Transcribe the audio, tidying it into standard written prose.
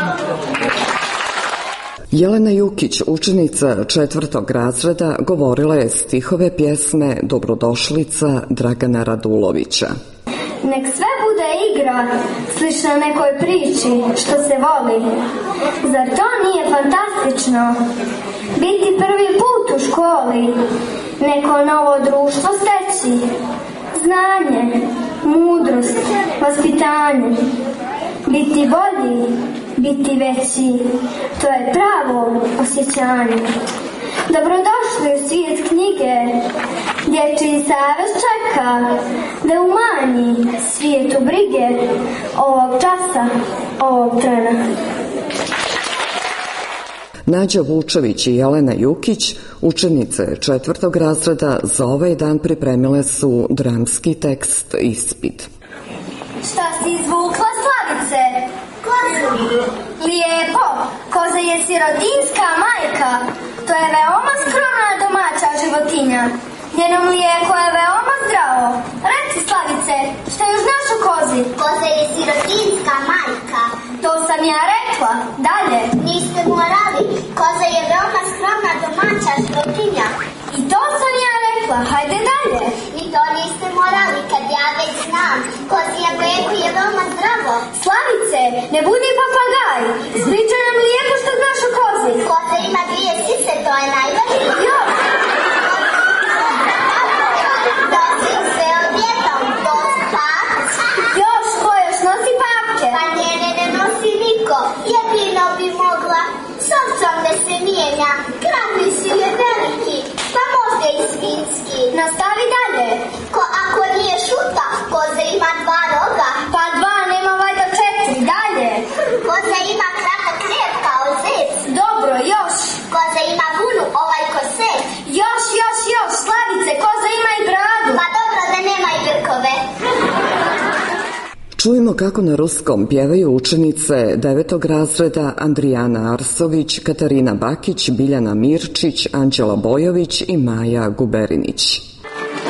Jelena Jukić, učenica 4. razreda, govorila je stihove pjesme Dobrodošlica Dragana Radulovića. Nek sve bude igra, slično nekoj priči što se voli. Zar to nije fantastično? Biti prvi put u školi, neko novo društvo steći, znanje, mudrost, vaspitanje. Biti bolji, biti veći, to je pravo osjećanje. Dobrodošli u svijet knjige, dječji savez čeka da umanji svijetu brige ovog časa, ovog trena. Nađa Vučević i Jelena Jukić, učenice 4. razreda, za ovaj dan pripremile su dramski tekst Ispit. Šta si izvukla, Slavice? Kozu. Lijepo, koza je sirotinska majka. To je veoma skromna domaća životinja. Njeno mlijeko je veoma zdravo. Reci, Slavice, šta još znaš o kozi? Koza je sirotinska majka. To sam ja rekla. Dalje. Niste morali. Koza je veoma skromna domaća životinja. I to sam ja rekla. Hajde dalje. Ni to niste morali, kad ja već znam. Kozije mlijeko je veoma zdravo. Slavice, ne budi papagaj. Ispričaj nam lijepo što znaš o kozi. Koza ima 2 sise, to je najvažnije. Još. Nosi se odjednom, to su papke. Još, ko još nosi papke? Pa njene ne nosi niko. Jedino bi mogla s ovcom da se mijenja. Kravni si je veliki, pa možda i svinjski. Nastavi dalje. Ako nije šuta, koza ima 2 roga. Pa 2, nema valjda 4. Dalje. Koza ima kratak rep kao zec. Dobro, još. Koza ima vunu, ovaj kose. Još. Slavice, koza ima i bradu. Pa dobro da nema i brkove. Čujemo kako na ruskom pjevaju učenice 9. razreda Andrijana Arsović, Katarina Bakić, Biljana Mirčić, Anđela Bojović i Maja Guberinić.